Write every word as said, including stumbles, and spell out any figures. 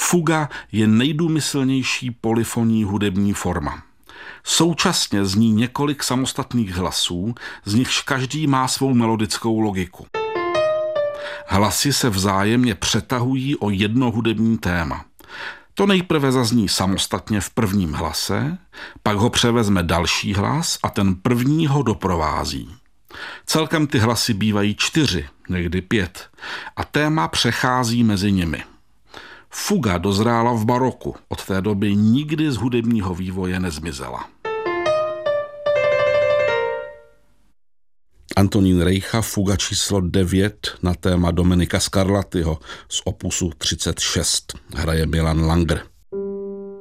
Fuga je nejdůmyslnější polyfonní hudební forma. Současně zní několik samostatných hlasů, z nichž každý má svou melodickou logiku. Hlasy se vzájemně přetahují o jedno hudební téma. To nejprve zazní samostatně v prvním hlase, pak ho převezme další hlas a ten první ho doprovází. Celkem ty hlasy bývají čtyři, někdy pět, a téma přechází mezi nimi. Fuga dozrála v baroku, od té doby nikdy z hudebního vývoje nezmizela. Antonín Rejcha, fuga číslo devět na téma Dominika Scarlattiho z opusu třicet šest. Hraje Milan Langer.